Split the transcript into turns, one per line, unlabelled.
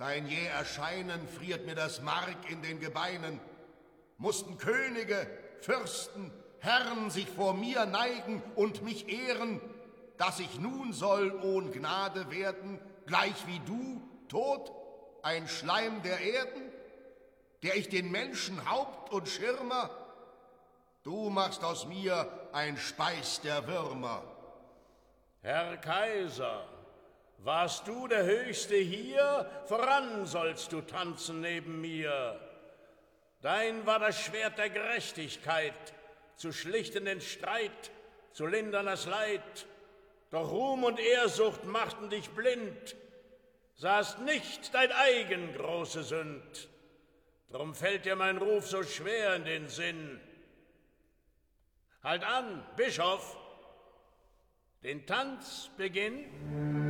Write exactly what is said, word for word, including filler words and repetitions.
Dein jäh Erscheinen friert mir das Mark in den Gebeinen. Mussten Könige, Fürsten, Herren sich vor mir neigen und mich ehren, dass ich nun soll ohn Gnade werden, gleich wie du, tot, ein Schleim der Erden, der ich den Menschen Haupt und Schirmer, du machst aus mir ein Speis der Würmer.
Herr Kaiser, warst du der Höchste hier, voran sollst du tanzen neben mir. Dein war das Schwert der Gerechtigkeit, zu schlichten den Streit, zu lindern das Leid. Doch Ruhm und Ehrsucht machten dich blind, sahst nicht dein eigen große Sünd. Drum fällt dir mein Ruf so schwer in den Sinn. Halt an, Bischof, den Tanz beginnt.